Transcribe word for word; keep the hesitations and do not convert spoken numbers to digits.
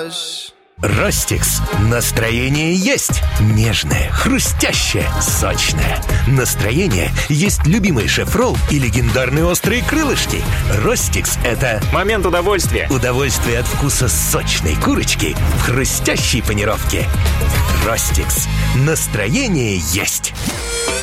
Rush. Ростикс. Настроение есть. Нежное, хрустящее, сочное. Настроение есть любимый шеф-ролл и легендарные острые крылышки. Ростикс — это момент удовольствия. Удовольствие от вкуса сочной курочки в хрустящей панировке. Ростикс. Настроение есть.